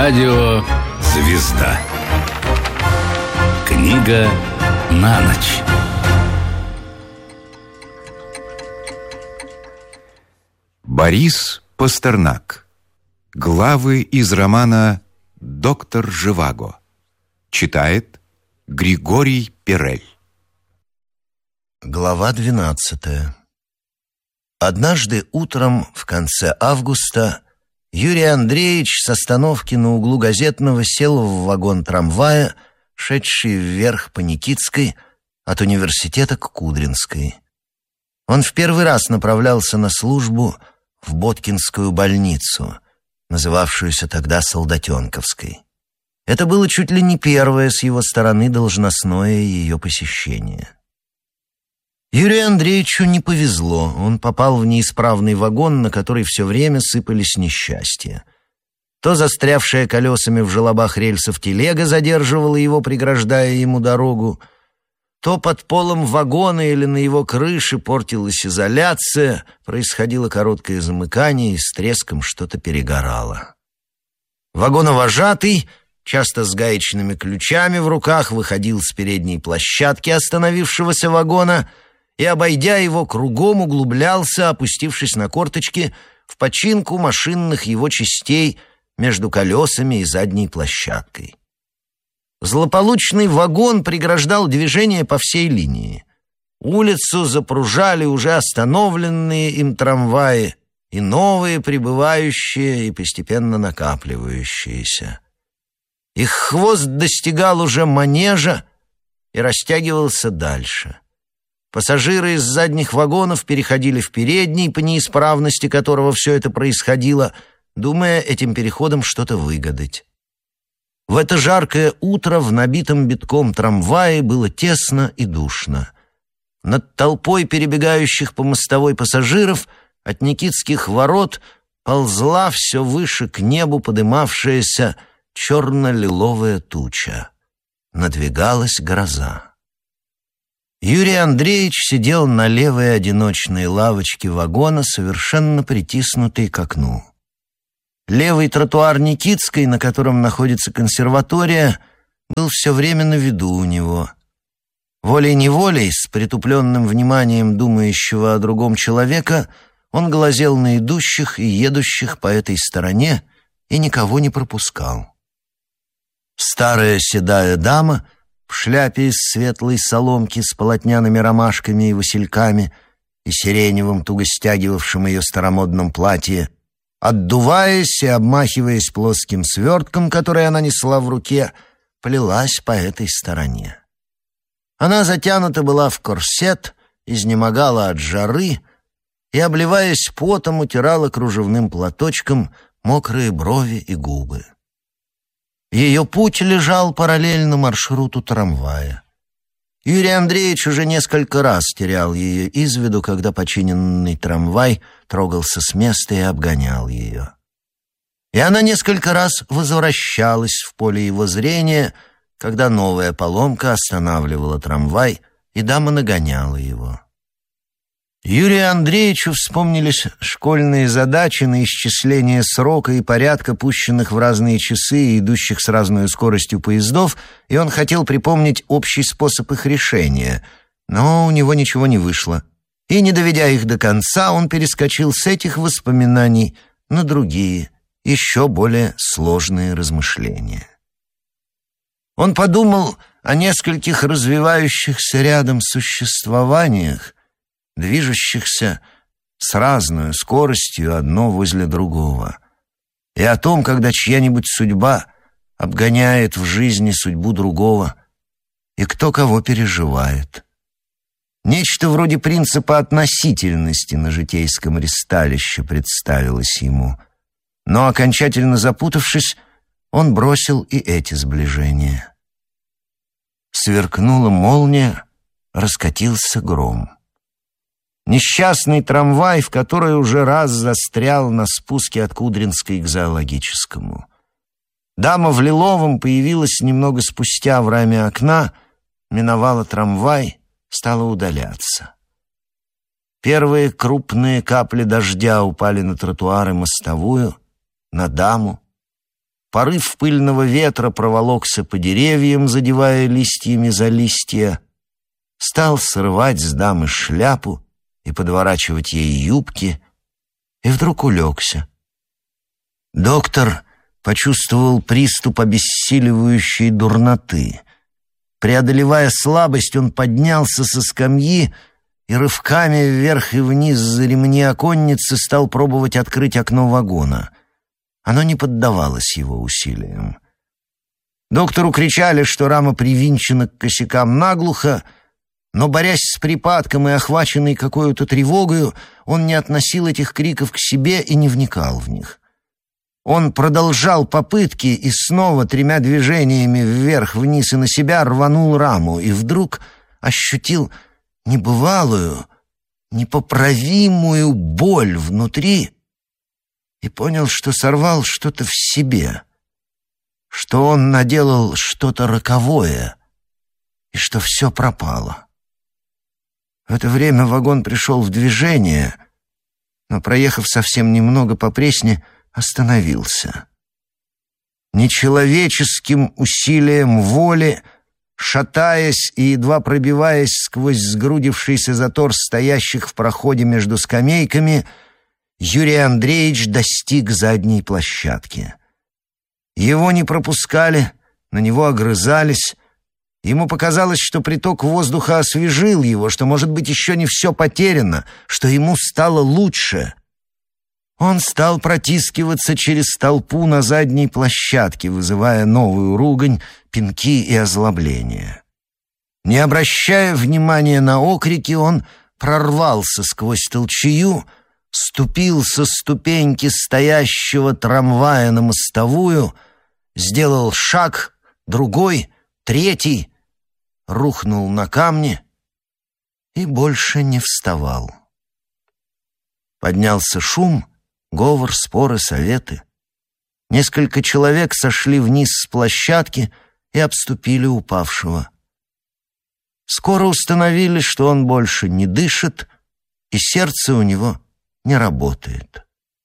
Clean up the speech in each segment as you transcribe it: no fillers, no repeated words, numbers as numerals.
Радио «Звезда». Книга на ночь. Борис Пастернак. Главы из романа «Доктор Живаго». Читает Григорий Перель. Глава 12. Однажды утром в конце августа Юрий Андреевич с остановки на углу Газетного сел в вагон трамвая, шедший вверх по Никитской от университета к Кудринской. Он в первый раз направлялся на службу в Боткинскую больницу, называвшуюся тогда Солдатенковской. Это было чуть ли не первое с его стороны должностное ее посещение. Юрию Андреевичу не повезло. Он попал в неисправный вагон, на который все время сыпались несчастья. То застрявшая колесами в желобах рельсов телега задерживала его, преграждая ему дорогу, то под полом вагона или на его крыше портилась изоляция, происходило короткое замыкание, и с треском что-то перегорало. Вагоновожатый, часто с гаечными ключами в руках, выходил с передней площадки остановившегося вагона и, обойдя его кругом, углублялся, опустившись на корточки, в починку машинных его частей между колесами и задней площадкой. Злополучный вагон преграждал движение по всей линии. Улицу запружали уже остановленные им трамваи и новые прибывающие и постепенно накапливающиеся. Их хвост достигал уже манежа и растягивался дальше. Пассажиры из задних вагонов переходили в передний, по неисправности которого все это происходило, думая этим переходом что-то выгадать. В это жаркое утро в набитом битком трамвае было тесно и душно. Над толпой перебегающих по мостовой пассажиров от Никитских ворот ползла все выше к небу подымавшаяся черно-лиловая туча. Надвигалась гроза. Юрий Андреевич сидел на левой одиночной лавочке вагона, совершенно притиснутый к окну. Левый тротуар Никитской, на котором находится консерватория, был все время на виду у него. Волей-неволей, с притупленным вниманием думающего о другом человека, он глазел на идущих и едущих по этой стороне и никого не пропускал. Старая седая дама в шляпе из светлой соломки с полотняными ромашками и васильками и сиреневым, туго стягивавшим ее старомодном платье, отдуваясь и обмахиваясь плоским свертком, который она несла в руке, плелась по этой стороне. Она затянута была в корсет, изнемогала от жары и, обливаясь потом, утирала кружевным платочком мокрые брови и губы. Ее путь лежал параллельно маршруту трамвая. Юрий Андреевич уже несколько раз терял ее из виду, когда починенный трамвай трогался с места и обгонял ее. И она несколько раз возвращалась в поле его зрения, когда новая поломка останавливала трамвай, и дама нагоняла его. Юрию Андреевичу вспомнились школьные задачи на исчисление срока и порядка пущенных в разные часы и идущих с разной скоростью поездов, и он хотел припомнить общий способ их решения, но у него ничего не вышло. И, не доведя их до конца, он перескочил с этих воспоминаний на другие, еще более сложные размышления. Он подумал о нескольких развивающихся рядом существованиях, движущихся с разной скоростью одно возле другого, и о том, когда чья-нибудь судьба обгоняет в жизни судьбу другого, и кто кого переживает. Нечто вроде принципа относительности на житейском ристалище представилось ему, но, окончательно запутавшись, он бросил и эти сближения. Сверкнула молния, раскатился гром. Несчастный трамвай, в который уже раз застрял на спуске от Кудринской к зоологическому. Дама в лиловом появилась немного спустя в раме окна, миновала трамвай, стала удаляться. Первые крупные капли дождя упали на тротуар и мостовую, на даму. Порыв пыльного ветра проволокся по деревьям, задевая листьями за листья. Стал срывать с дамы шляпу и подворачивать ей юбки, и вдруг улегся. Доктор почувствовал приступ обессиливающей дурноты. Преодолевая слабость, он поднялся со скамьи и рывками вверх и вниз за ремни оконницы стал пробовать открыть окно вагона. Оно не поддавалось его усилиям. Доктору кричали, что рама привинчена к косякам наглухо, но, борясь с припадком и охваченный какой-то тревогою, он не относил этих криков к себе и не вникал в них. Он продолжал попытки и снова 3 движениями вверх-вниз и на себя рванул раму и вдруг ощутил небывалую, непоправимую боль внутри и понял, что сорвал что-то в себе, что он наделал что-то роковое и что все пропало. В это время вагон пришел в движение, но, проехав совсем немного по Пресне, остановился. Нечеловеческим усилием воли, шатаясь и едва пробиваясь сквозь сгрудившийся затор стоящих в проходе между скамейками, Юрий Андреевич достиг задней площадки. Его не пропускали, на него огрызались. Ему показалось, что приток воздуха освежил его, что, может быть, еще не все потеряно, что ему стало лучше. Он стал протискиваться через толпу на задней площадке, вызывая новую ругань, пинки и озлобление. Не обращая внимания на окрики, он прорвался сквозь толчею, ступил со ступеньки стоящего трамвая на мостовую, сделал шаг, другой, третий, рухнул на камни и больше не вставал. Поднялся шум, говор, споры, советы. Несколько человек сошли вниз с площадки и обступили упавшего. Скоро установили, что он больше не дышит, и сердце у него не работает.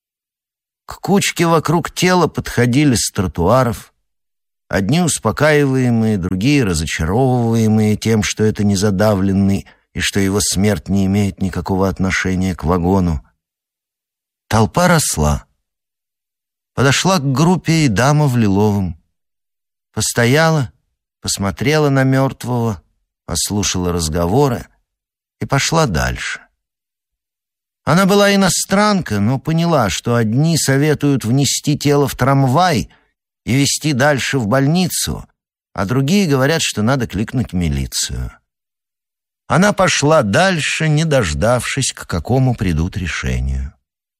К кучке вокруг тела подходили с тротуаров, одни успокаиваемые, другие разочаровываемые тем, что это не задавленный и что его смерть не имеет никакого отношения к вагону. Толпа росла. Подошла к группе и дама в лиловом. Постояла, посмотрела на мертвого, послушала разговоры и пошла дальше. Она была иностранка, но поняла, что одни советуют внести тело в трамвай и везти дальше в больницу, а другие говорят, что надо кликнуть милицию. Она пошла дальше, не дождавшись, к какому придут решению.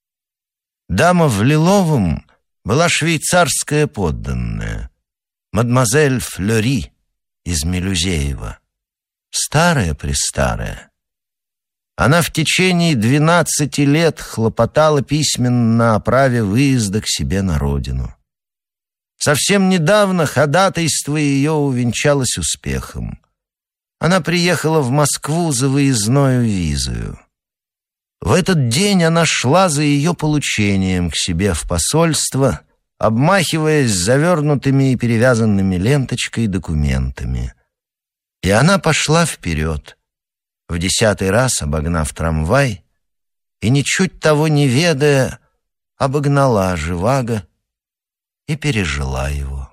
Дама в лиловом была швейцарская подданная, мадемуазель Флёри из Мелюзеева, старая-престарая. Она в течение 12 лет хлопотала письменно о праве выезда к себе на родину. Совсем недавно ходатайство ее увенчалось успехом. Она приехала в Москву за выездною визою. В этот день она шла за ее получением к себе в посольство, обмахиваясь завернутыми и перевязанными ленточкой документами. И она пошла вперед, в 10-й раз обогнав трамвай, и, ничуть того не ведая, обогнала Живаго и пережила его.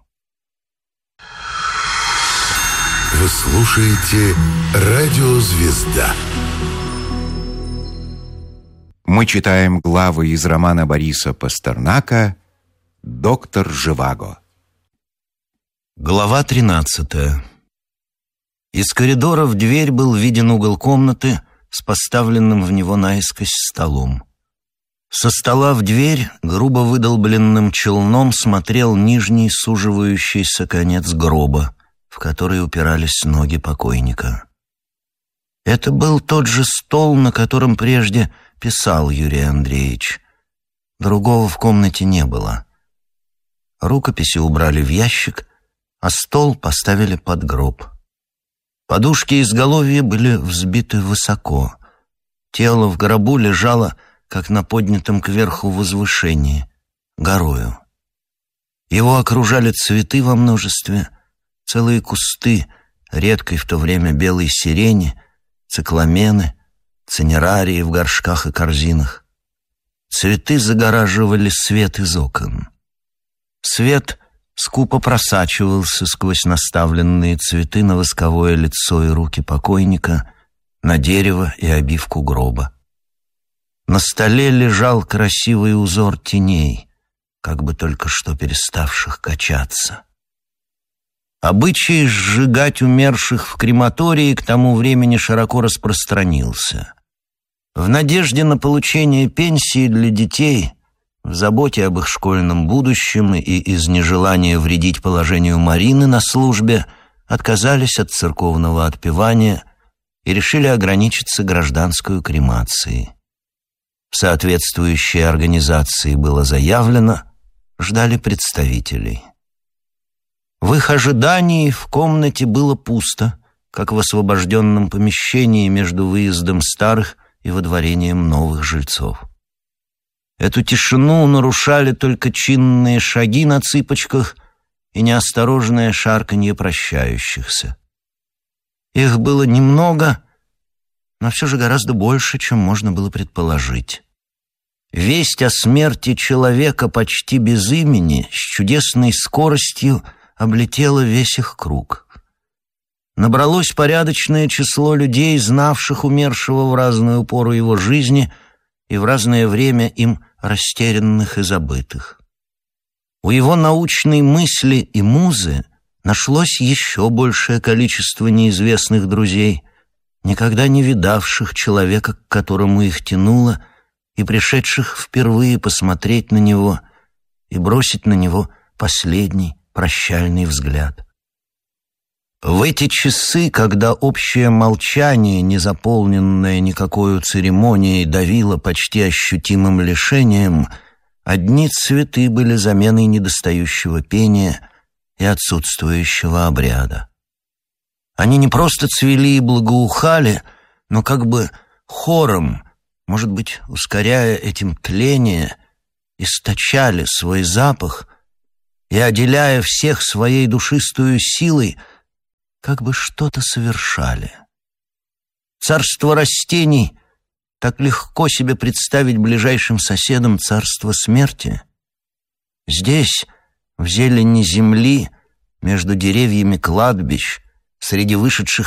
Вы слушаете «Радио Звезда». Мы читаем главы из романа Бориса Пастернака «Доктор Живаго». Глава 13. Из коридора в дверь был виден угол комнаты с поставленным в него наискось столом. Со стола в дверь грубо выдолбленным челном смотрел нижний суживающийся конец гроба, в который упирались ноги покойника. Это был тот же стол, на котором прежде писал Юрий Андреевич. Другого в комнате не было. Рукописи убрали в ящик, а стол поставили под гроб. Подушки изголовья были взбиты высоко. Тело в гробу лежало, как на поднятом кверху возвышении, горою. Его окружали цветы во множестве, целые кусты редкой в то время белой сирени, цикламены, цинерарии в горшках и корзинах. Цветы загораживали свет из окон. Свет скупо просачивался сквозь наставленные цветы на восковое лицо и руки покойника, на дерево и обивку гроба. На столе лежал красивый узор теней, как бы только что переставших качаться. Обычай сжигать умерших в крематории к тому времени широко распространился. В надежде на получение пенсии для детей, в заботе об их школьном будущем и из нежелания вредить положению Марины на службе отказались от церковного отпевания и решили ограничиться гражданской кремацией. В соответствующей организации было заявлено, ждали представителей. В их ожидании в комнате было пусто, как в освобожденном помещении между выездом старых и водворением новых жильцов. Эту тишину нарушали только чинные шаги на цыпочках и неосторожное шарканье прощающихся. Их было немного, но все же гораздо больше, чем можно было предположить. Весть о смерти человека почти без имени с чудесной скоростью облетела весь их круг. Набралось порядочное число людей, знавших умершего в разную пору его жизни и в разное время им растерянных и забытых. У его научной мысли и музы нашлось еще большее количество неизвестных друзей, никогда не видавших человека, к которому их тянуло, и пришедших впервые посмотреть на него и бросить на него последний прощальный взгляд. В эти часы, когда общее молчание, не заполненное никакой церемонией, давило почти ощутимым лишением, одни цветы были заменой недостающего пения и отсутствующего обряда. Они не просто цвели и благоухали, но как бы хором, может быть, ускоряя этим тление, источали свой запах и, отделяя всех своей душистую силой, как бы что-то совершали. Царство растений так легко себе представить ближайшим соседом царство смерти. Здесь, в зелени земли, между деревьями кладбищ, среди вышедших